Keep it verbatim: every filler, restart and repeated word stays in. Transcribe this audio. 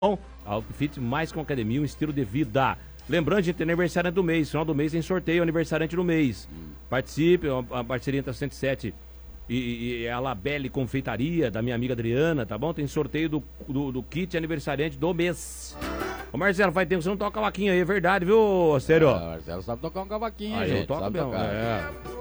Outfit mais com academia, um estilo de vida. Lembrando, gente, tem aniversário do mês. Final do mês tem sorteio, aniversariante do mês. Hum. Participe, a parceria entre a cento e sete e, e a Labelle Confeitaria, da minha amiga Adriana, tá bom? Tem sorteio do, do, do kit aniversariante do mês. Ô Marcelo, faz tempo que você não toca cavaquinho aí, é verdade, viu, sério? Ah, Marcelo sabe tocar um cavaquinho, ah, gente. Eu toco sabe mesmo, tocar. é.